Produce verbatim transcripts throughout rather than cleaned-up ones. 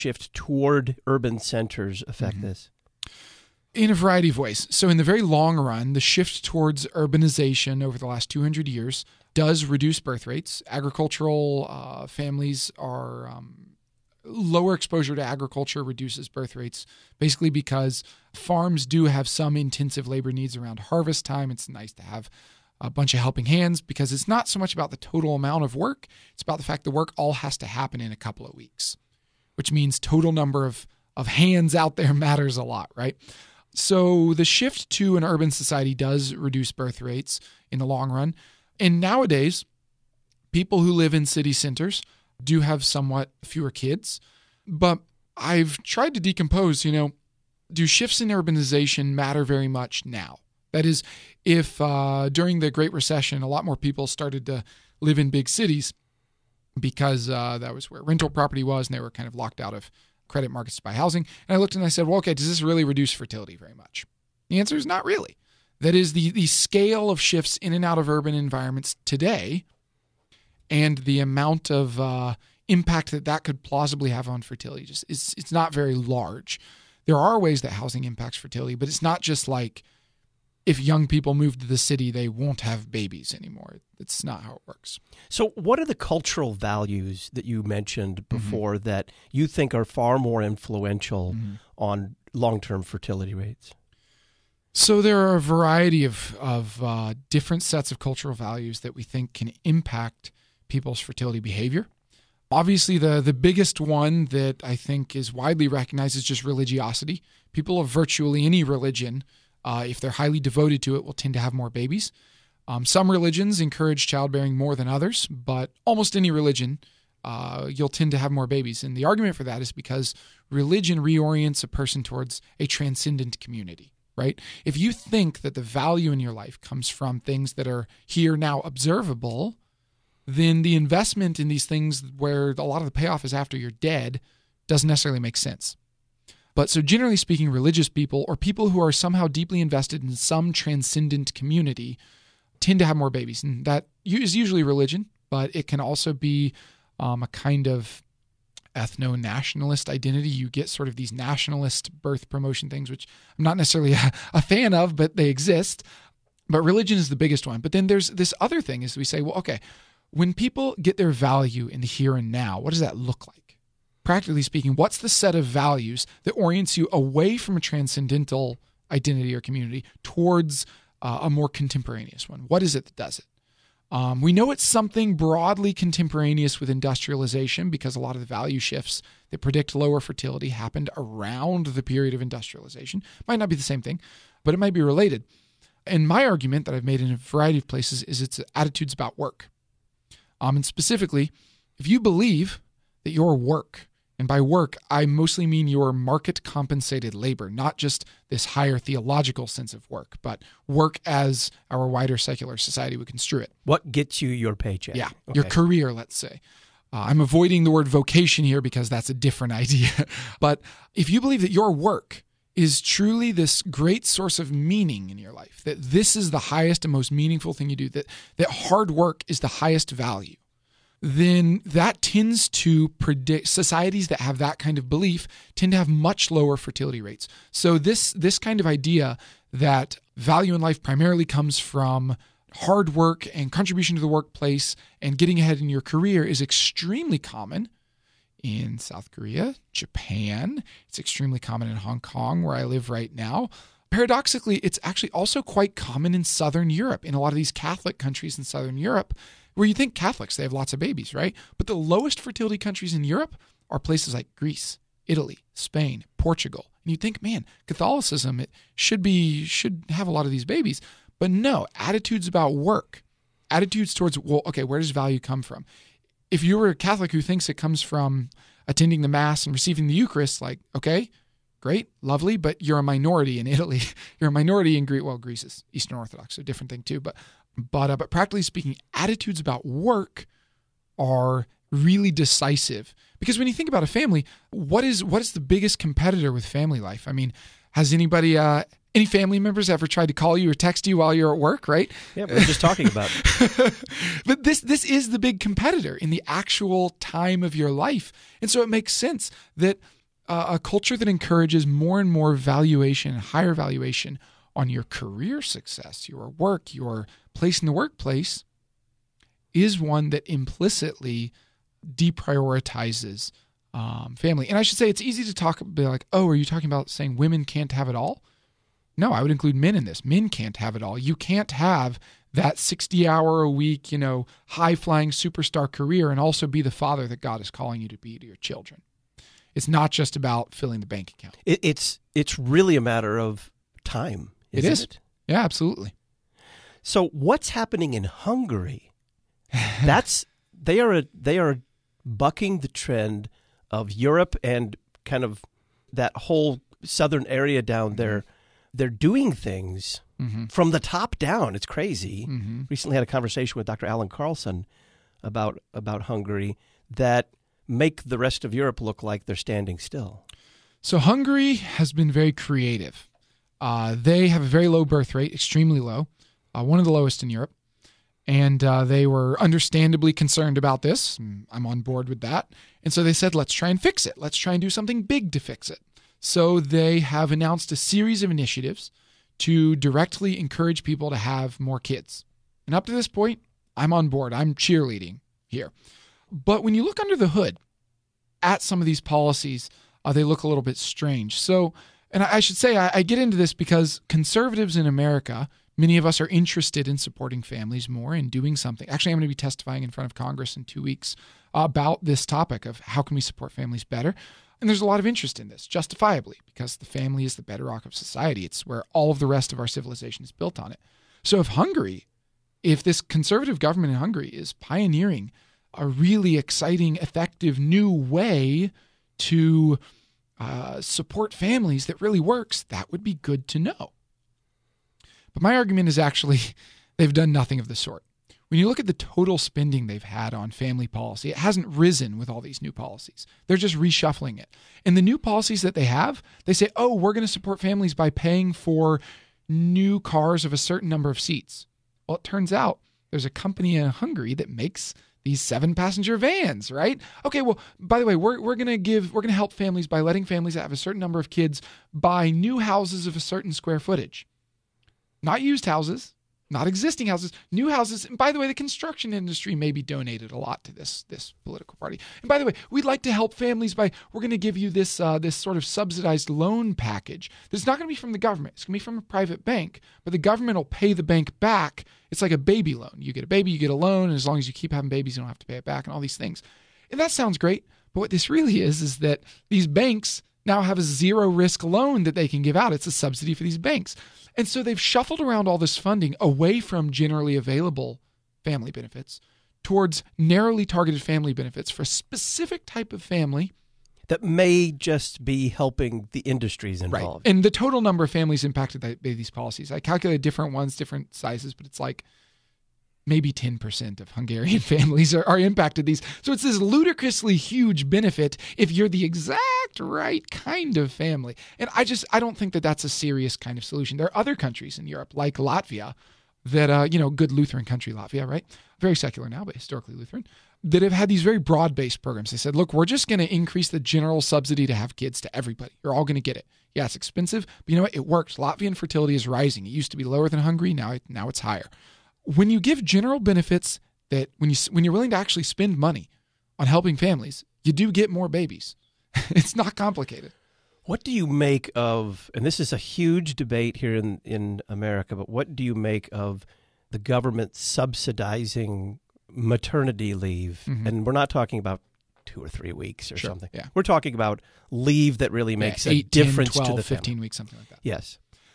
shift toward urban centers affect mm-hmm. this? In a variety of ways. So in the very long run, the shift towards urbanization over the last two hundred years does reduce birth rates. Agricultural uh, families are um, lower exposure to agriculture reduces birth rates, basically because farms do have some intensive labor needs around harvest time. It's nice to have a bunch of helping hands because it's not so much about the total amount of work. It's about the fact the work all has to happen in a couple of weeks, which means total number of, of hands out there matters a lot, right? So the shift to an urban society does reduce birth rates in the long run. And nowadays, people who live in city centers do have somewhat fewer kids. But I've tried to decompose, you know, do shifts in urbanization matter very much now? That is, if uh, during the Great Recession, a lot more people started to live in big cities because uh, that was where rental property was and they were kind of locked out of credit markets to buy housing. And I looked and I said, well, okay, does this really reduce fertility very much? The answer is not really. That is, the, the scale of shifts in and out of urban environments today and the amount of uh, impact that that could plausibly have on fertility just is it's not very large. There are ways that housing impacts fertility, but it's not just like if young people move to the city, they won't have babies anymore. It's not how it works. So what are the cultural values that you mentioned before mm-hmm. that you think are far more influential mm-hmm. on long-term fertility rates? So there are a variety of, of uh, different sets of cultural values that we think can impact people's fertility behavior. Obviously, the, the biggest one that I think is widely recognized is just religiosity. People of virtually any religion, Uh, if they're highly devoted to it, will tend to have more babies. Um, some religions encourage childbearing more than others, but almost any religion, uh, you'll tend to have more babies. And the argument for that is because religion reorients a person towards a transcendent community, right? If you think that the value in your life comes from things that are here now observable, then the investment in these things where a lot of the payoff is after you're dead doesn't necessarily make sense. But so generally speaking, religious people or people who are somehow deeply invested in some transcendent community tend to have more babies. And that is usually religion, but it can also be um, a kind of ethno-nationalist identity. You get sort of these nationalist birth promotion things, which I'm not necessarily a, a fan of, but they exist. But religion is the biggest one. But then there's this other thing is we say, well, okay, when people get their value in the here and now, what does that look like? Practically speaking, what's the set of values that orients you away from a transcendental identity or community towards uh, a more contemporaneous one? What is it that does it? Um, we know it's something broadly contemporaneous with industrialization because a lot of the value shifts that predict lower fertility happened around the period of industrialization. Might not be the same thing, but it might be related. And my argument that I've made in a variety of places is it's attitudes about work. Um, and specifically, if you believe that your work, and by work, I mostly mean your market-compensated labor, not just this higher theological sense of work, but work as our wider secular society would construe it. What gets you your paycheck? Yeah, okay. Your career, let's say. Uh, I'm avoiding the word vocation here because that's a different idea. But if you believe that your work is truly this great source of meaning in your life, that this is the highest and most meaningful thing you do, that, that hard work is the highest value, then that tends to predict societies that have that kind of belief tend to have much lower fertility rates. So this this kind of idea that value in life primarily comes from hard work and contribution to the workplace and getting ahead in your career is extremely common in South Korea, Japan. It's extremely common in Hong Kong, where I live right now. Paradoxically, it's actually also quite common in Southern Europe, in a lot of these Catholic countries in Southern Europe, where you think Catholics, they have lots of babies, right? But the lowest fertility countries in Europe are places like Greece, Italy, Spain, Portugal. And you think, man, Catholicism, it should be should have a lot of these babies. But no, attitudes about work, attitudes towards, well, okay, where does value come from? If you were a Catholic who thinks it comes from attending the Mass and receiving the Eucharist, like, okay, great, lovely, but you're a minority in Italy. You're a minority in Greece. Well, Greece is Eastern Orthodox, so a different thing too. But But uh, but practically speaking, attitudes about work are really decisive. Because when you think about a family, what is what is the biggest competitor with family life? I mean, Has anybody, uh, any family members ever tried to call you or text you while you're at work, right? Yeah, we we're just talking about it. But this this is the big competitor in the actual time of your life. And so it makes sense that uh, a culture that encourages more and more valuation, higher valuation on your career success, your work, your place in the workplace, is one that implicitly deprioritizes um, family. And I should say it's easy to talk be like, oh, are you talking about saying women can't have it all? No, I would include men in this. Men can't have it all. You can't have that sixty-hour-a-week, you know, high-flying superstar career and also be the father that God is calling you to be to your children. It's not just about filling the bank account. It, it's it's really a matter of time, isn't it is. it? Yeah, absolutely. So what's happening in Hungary? That's they are a, they are bucking the trend of Europe and kind of that whole southern area down there. They're doing things mm-hmm. from the top down. It's crazy. Mm-hmm. Recently had a conversation with Doctor Alan Carlson about about Hungary that make the rest of Europe look like they're standing still. So Hungary has been very creative. Uh, they have a very low birth rate, extremely low, uh, one of the lowest in Europe. And uh, they were understandably concerned about this. I'm on board with that. And so they said, let's try and fix it. Let's try and do something big to fix it. So they have announced a series of initiatives to directly encourage people to have more kids. And up to this point, I'm on board. I'm cheerleading here. But when you look under the hood at some of these policies, uh, they look a little bit strange. So, and I should say, I, I get into this because conservatives in America, many of us are interested in supporting families more and doing something. Actually, I'm going to be testifying in front of Congress in two weeks about this topic of how can we support families better. And there's a lot of interest in this, justifiably, because the family is the bedrock of society. It's where all of the rest of our civilization is built on it. So if Hungary, if this conservative government in Hungary is pioneering a really exciting, effective new way to uh, support families that really works, that would be good to know. But my argument is actually they've done nothing of the sort. When you look at the total spending they've had on family policy, it hasn't risen with all these new policies. They're just reshuffling it. And the new policies that they have, they say, oh, we're going to support families by paying for new cars of a certain number of seats. Well, it turns out there's a company in Hungary that makes these seven-passenger vans, right? Okay, well, by the way, we're we're going to give, we're going to help families by letting families that have a certain number of kids buy new houses of a certain square footage. Not used houses. Not existing houses, new houses. And by the way, the construction industry maybe donated a lot to this this political party. And by the way, we'd like to help families by, we're going to give you this uh, this sort of subsidized loan package. It's not going to be from the government. It's going to be from a private bank, but the government will pay the bank back. It's like a baby loan. You get a baby, you get a loan, and as long as you keep having babies, you don't have to pay it back and all these things. And that sounds great, but what this really is is that these banks now have a zero risk loan that they can give out. It's a subsidy for these banks. And so they've shuffled around all this funding away from generally available family benefits towards narrowly targeted family benefits for a specific type of family that may just be helping the industries involved. Right. And the total number of families impacted by these policies, I calculated different ones, different sizes, but it's like maybe ten percent of Hungarian families are, are impacted these. So it's this ludicrously huge benefit if you're the exact right kind of family. And I just, I don't think that that's a serious kind of solution. There are other countries in Europe, like Latvia, that, uh, you know, good Lutheran country, Latvia, right? Very secular now, but historically Lutheran, that have had these very broad-based programs. They said, look, we're just going to increase the general subsidy to have kids to everybody. You're all going to get it. Yeah, it's expensive, but you know what? It works. Latvian fertility is rising. It used to be lower than Hungary. Now, it, now it's higher. When you give general benefits that when you when you're willing to actually spend money on helping families, you do get more babies. It's not complicated. What do you make of, and this is a huge debate here in, in America, but what do you make of the government subsidizing maternity leave? Mm-hmm. And we're not talking about two or three weeks or sure, something. Yeah. We're talking about leave that really makes yeah, eight, a difference ten, twelve, to the fifteen family. weeks, something like that. Yes.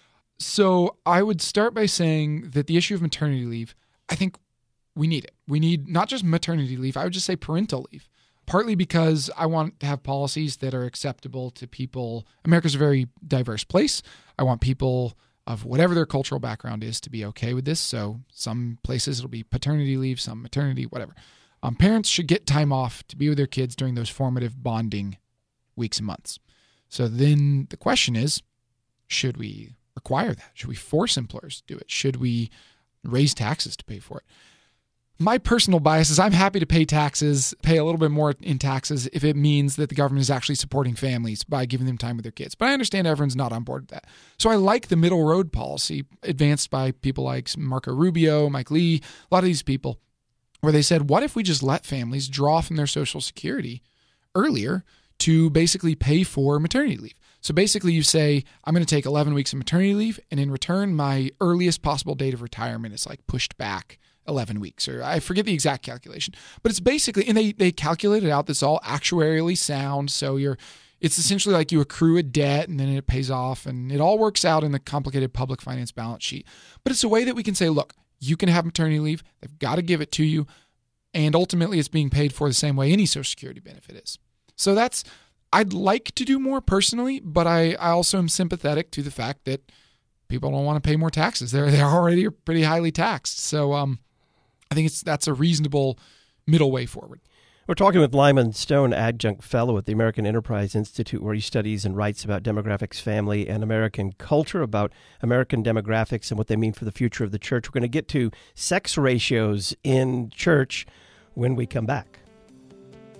So I would start by saying that the issue of maternity leave, I think we need it. We need not just maternity leave, I would just say parental leave, partly because I want to have policies that are acceptable to people. America's a very diverse place. I want people of whatever their cultural background is to be okay with this. So some places it'll be paternity leave, some maternity, whatever. Um, parents should get time off to be with their kids during those formative bonding weeks and months. So then the question is, Should we require that? Should we force employers to do it? Should we raise taxes to pay for it? My personal bias is I'm happy to pay taxes, pay a little bit more in taxes if it means that the government is actually supporting families by giving them time with their kids. But I understand everyone's not on board with that. So I like the middle road policy advanced by people like Marco Rubio, Mike Lee, a lot of these people, where they said, what if we just let families draw from their Social Security earlier to basically pay for maternity leave? So basically you say, I'm going to take eleven weeks of maternity leave, and in return, my earliest possible date of retirement is like pushed back eleven weeks, or I forget the exact calculation, but it's basically, and they, they calculate it out. That's all actuarially sound. So you're, it's essentially like you accrue a debt and then it pays off, and it all works out in the complicated public finance balance sheet. But it's a way that we can say, look, you can have maternity leave. They've got to give it to you. And ultimately it's being paid for the same way any Social Security benefit is. So that's, I'd like to do more personally, but I, I also am sympathetic to the fact that people don't want to pay more taxes. They're, they're already pretty highly taxed. So, um, I think it's that's a reasonable middle way forward. We're talking with Lyman Stone, adjunct fellow at the American Enterprise Institute, where he studies and writes about demographics, family, and American culture, about American demographics and what they mean for the future of the church. We're going to get to sex ratios in church when we come back.